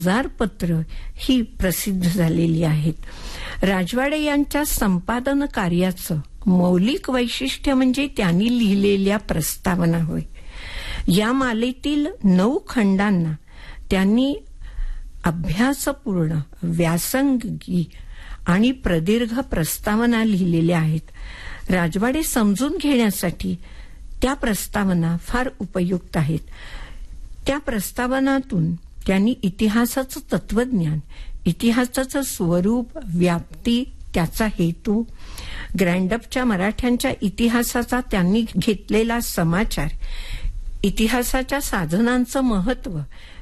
1000 पत्र ही प्रसिद्ध झालेली आहेत. राजवाडे यांच्या संपादन कार्याचं मौलिक वैशिष्ट्य म्हणजे त्यांनी लिहिलेल्या प्रस्तावना होय. या मालेतील 9 खंडांना त्यांनी अभ्यासपूर्ण, व्यासंगी आणि प्रदीर्घ प्रस्तावना लिहिलेल्या आहेत. राजवाडे समजून घेण्यासाठी त्या प्रस्तावना फार उपयुक्त आहेत. त्या प्रस्तावनातून त्यांनी इतिहासाचं तत्वज्ञान, इतिहासाचं स्वरूप, व्याप्ती, त्याचा हेतू, ग्रँडअपच्या मराठ्यांच्या इतिहासाचा त्यांनी घेतलेला समाचार, इतिहासाच्या साधनांचं महत्व,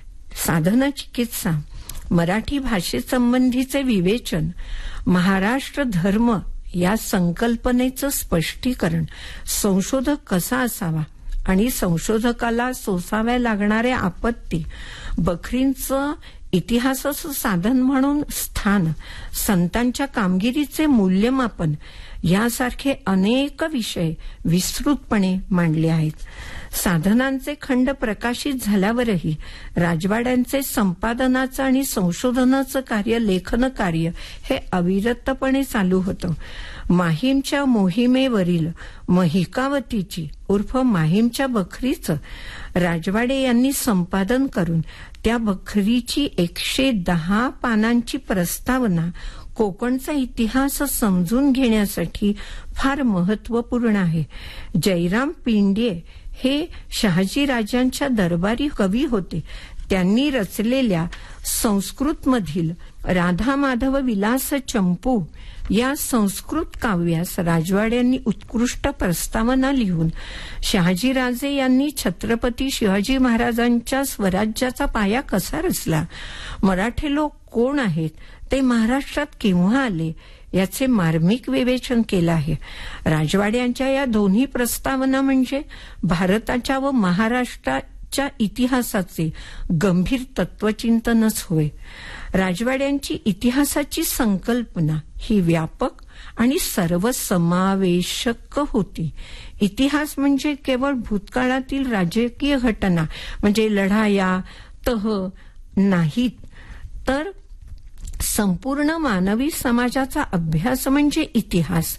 साधना चिकित्सा, मराठी भाषेसंबंधीचे विवेचन, महाराष्ट्र धर्म या संकल्पनेचं स्पष्टीकरण, संशोधक कसा असावा आणि संशोधकाला सोसाव्या लागणाऱ्या आपत्ती, बखरींचं इतिहासाचं साधन म्हणून स्थान, संतांच्या कामगिरीचे मूल्यमापन यासारखे अनेक विषय विस्तृतपणे मांडले आहेत. साधनांचे खंड प्रकाशित झाल्यावरही राजवाड्यांचे संपादनाचं आणि संशोधनाचं कार्य, लेखन कार्य हे अविरतपणे चालू होतं. माहीमच्या मोहिमेवरील महिकावतीची उर्फ माहीमच्या बखरीचं राजवाडे यांनी संपादन करून त्या बखरीची 110 पानांची प्रस्तावना कोकणचा इतिहास समजून घेण्यासाठी फार महत्वपूर्ण आहे. जयराम पिंड्ये हे शहाजीराजांच्या दरबारी कवी होते. त्यांनी रचलेल्या संस्कृतमधील राधा माधव विलास चंपू या संस्कृत काव्यास राजवाड्यांनी उत्कृष्ट प्रस्तावना लिहून शहाजीराजे यांनी छत्रपती शिवाजी महाराजांच्या स्वराज्याचा पाया कसा रचला, मराठी लोक कोण आहेत, ते महाराष्ट्रात केव्हा आले याचे मार्मिक विवेचन केलं आहे. राजवाड्यांच्या या दोन्ही प्रस्तावना म्हणजे भारताच्या व महाराष्ट्राच्या इतिहासाचे गंभीर तत्वचिंतनच होय. राजवाड्यांची इतिहासाची संकल्पना ही व्यापक आणि सर्वसमावेशक होती. इतिहास म्हणजे केवळ भूतकाळातील राजकीय घटना म्हणजे लढाया, तह नाहीत, तर संपूर्ण मानवी समाजाचा अभ्यास म्हणजे इतिहास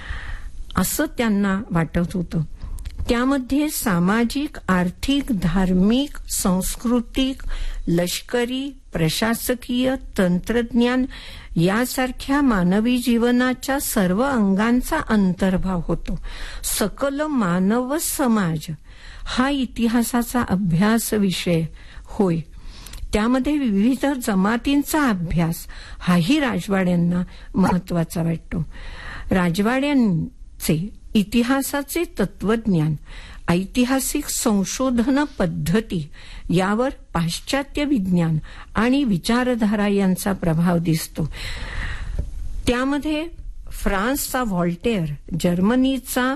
असं त्यांना वाटत होतं. त्यामध्ये सामाजिक, आर्थिक, धार्मिक, सांस्कृतिक, लष्करी, प्रशासकीय, तंत्रज्ञान यासारख्या मानवी जीवनाच्या सर्व अंगांचा अंतर्भाव होतो. सकल मानव समाज हा इतिहासाचा अभ्यास विषय होय. त्यामध्ये विविध जमातींचा अभ्यास हाही राजवाड्यांना महत्वाचा वाटतो. राजवाड्यांचे इतिहासाचे तत्वज्ञान, ऐतिहासिक संशोधन पद्धती यावर पाश्चात्य विज्ञान आणि विचारधारा यांचा प्रभाव दिसतो. त्यामध्ये फ्रान्सचा व्हॉल्टेअर, जर्मनीचा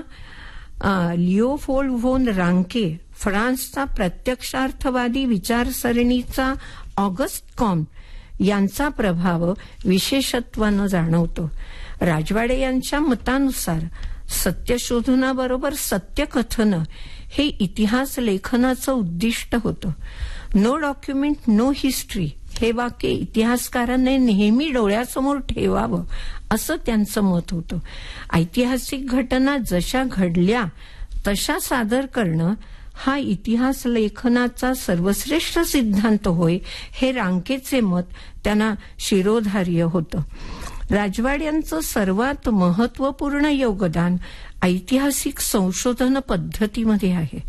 लिओपोल्ड व्होन रांके, फ्रान्सचा प्रत्यक्षार्थवादी विचारसरणीचा ऑगस्ट कॉम्ट यांचा प्रभाव विशेषत्वानं जाणवतो. राजवाडे यांच्या मतानुसार सत्यशोधनाबरोबर सत्यकथन हे इतिहास लेखनाचं उद्दिष्ट होतं. नो डॉक्युमेंट नो हिस्ट्री हे वाक्य इतिहासकारांनी नेहमी डोळ्यासमोर ठेवावं असं त्यांचं मत होतं. ऐतिहासिक घटना जशा घडल्या तशा सादर करणं हा इतिहास लेखनाचा सर्वश्रेष्ठ सिद्धांत होय हे रांकेचे मत त्यांना शिरोधार्य होतं. राजवाड्यांचं सर्वात महत्वपूर्ण योगदान ऐतिहासिक संशोधन पद्धतीमध्ये आहे.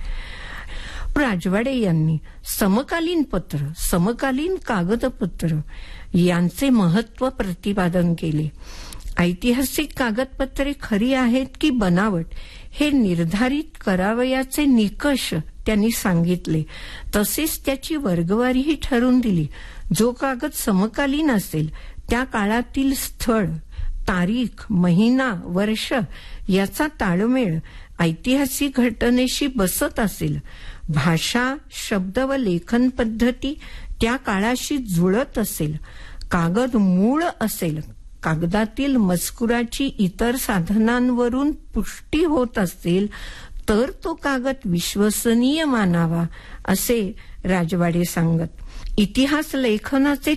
राजवाडे यांनी समकालीन पत्र, समकालीन कागदपत्र यांचे महत्व प्रतिपादन केले. ऐतिहासिक कागदपत्रे खरी आहेत की बनावट हे निर्धारित करावयाचे निकष त्यांनी सांगितले. तसेच त्याची वर्गवारीही ठरवून दिली. जो कागद समकालीन असेल त्या काळातील स्थळ, तारीख, महिना, वर्ष याचा ताळमेळ ऐतिहासिक घटनेशी बसत असेल, भाषा, शब्द व लेखन पद्धती त्या काळाशी जुळत असेल, कागद मूळ असेल, कागदातील मजकुराची इतर साधनांवरून पुष्टी होत असेल तर तो कागद विश्वसनीय मानावा असे राजवाडे सांगत. इतिहास लेखनाचे